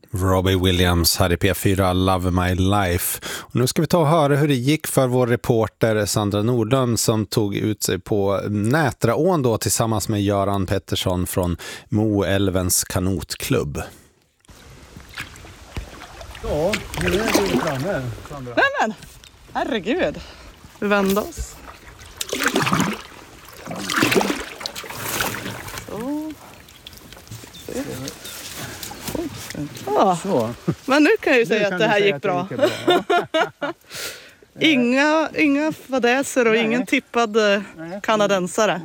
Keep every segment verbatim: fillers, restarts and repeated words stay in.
Robbie Williams här i P fyra Love My Life. Och nu ska vi ta och höra hur det gick för vår reporter Sandra Nordlund som tog ut sig på Nätraån då tillsammans med Göran Pettersson från Moälvens kanotklubb. Ja, nu är vi framme, Sandra. Nej men, herregud. Vi vänder oss. Så. Ja. Så. Men nu kan jag ju säga kan att det här säga gick att bra. Det gick bra. inga, inga fadäser och Nej. ingen tippad eh, kanadensare.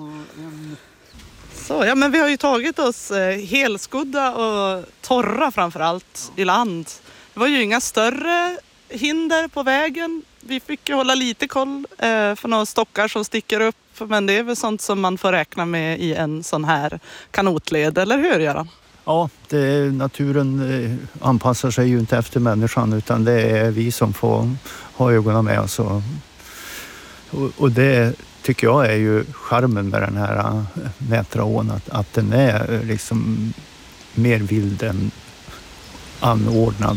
Så, ja, men vi har ju tagit oss eh, helskudda och torra framförallt i land. Det var ju inga större hinder på vägen. Vi fick ju hålla lite koll eh, för några stockar som sticker upp. Men det är väl sånt som man får räkna med i en sån här kanotled, eller hur Göran? Ja, det är, naturen eh, anpassar sig ju inte efter människan utan det är vi som får ha ögonen med oss. Och, och, och det tycker jag är ju charmen med den här äh, Nätraån, att, att den är äh, liksom mer vild än anordnad.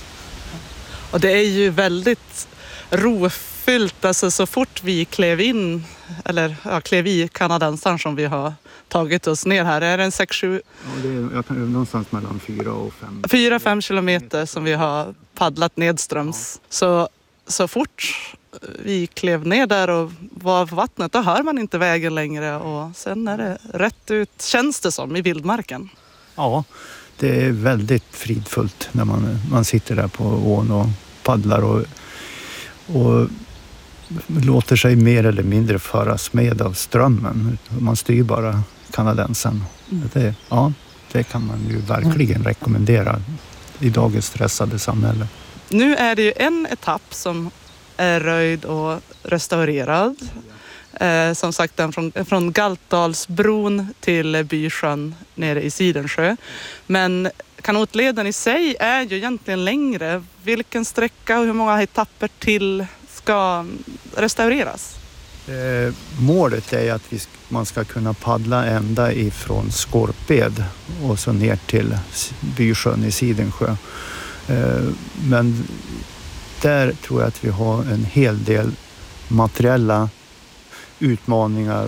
Och det är ju väldigt rofyllt, alltså så fort vi klev in, eller ja, klev i kanadensaren som vi har tagit oss ner här, är det en sex sju Ja, det är jag kan, någonstans mellan fyra och fem. fyra fem kilometer som vi har paddlat nedströms. Så, så fort vi klev ner där och var på vattnet, då hör man inte vägen längre och sen är det rätt ut, känns det som, i vildmarken. Ja, det är väldigt fridfullt när man, man sitter där på ån och paddlar och, och låter sig mer eller mindre föras med av strömmen. Man styr bara kanadensaren. Mm. Det, ja, det kan man ju verkligen rekommendera i dagens stressade samhälle. Nu är det ju en etapp som är röjd och restaurerad. Eh, som sagt, den från, från Galtdalsbron till Bysjön nere i Sidensjö. Men kanotleden i sig är ju egentligen längre. Vilken sträcka och hur många etapper till ska restaureras? Eh, målet är att vi, man ska kunna paddla ända ifrån Skorped och så ner till Bysjön i Sidensjö. Eh, men där tror jag att vi har en hel del materiella utmaningar.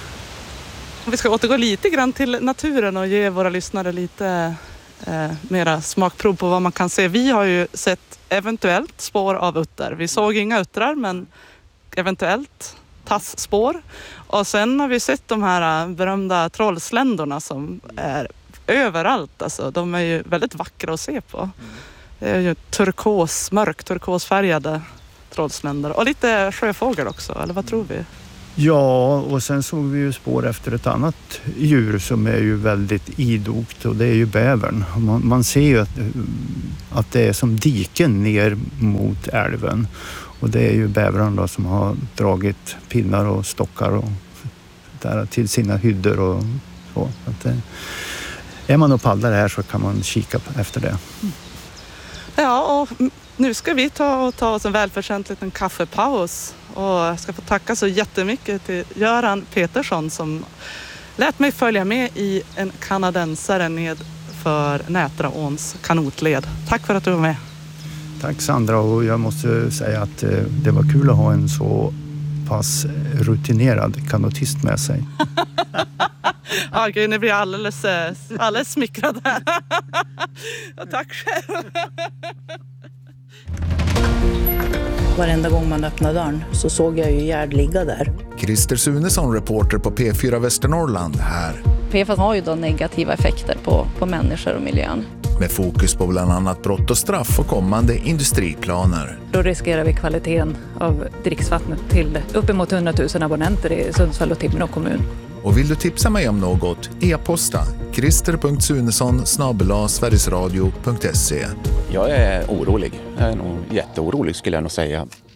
Vi ska återgå lite grann till naturen och ge våra lyssnare lite eh, mera smakprov på vad man kan se. Vi har ju sett eventuellt spår av utter. Vi såg inga uttrar, men eventuellt tassspår. Och sen har vi sett de här berömda trollsländorna som är överallt. Alltså, de är ju väldigt vackra att se på. Det är ju turkos, mörk turkosfärgade trollsländor. Och lite sjöfågel också, eller vad tror vi? Ja, och sen såg vi ju spår efter ett annat djur som är ju väldigt idogt, och det är ju bävern. Man, man ser ju att, att det är som diken ner mot älven. Och det är ju bävern då som har dragit pinnar och stockar och där till sina hyddor och så. Att det, är man och paddlar här så kan man kika efter det. Mm. Ja, och nu ska vi ta, och ta oss en välförtjänt liten kaffepaus. Och jag ska få tacka så jättemycket till Göran Pettersson som lät mig följa med i en kanadensare ned för Nätraåns kanotled. Tack för att du var med. Tack Sandra, och jag måste säga att det var kul att ha en så pass rutinerad kanotist med sig. Ja, gud, nu blir jag alldeles, alldeles smickrad här. Ja, tack själv. Varenda gång man öppnade dörren så såg jag ju Gerd ligga där. Christer Sunesson, reporter på P fyra Västernorrland här. P F A S har ju då negativa effekter på, på människor och miljön. Med fokus på bland annat brott och straff och kommande industriplaner. Då riskerar vi kvaliteten av dricksvattnet till uppemot hundratusen abonnenter i Sundsvall och Timrå kommun. Och vill du tipsa mig om något, e-posta krister punkt sunesson snabel-a sverigesradio punkt se. Jag är orolig. Jag är nog jätteorolig skulle jag nog säga.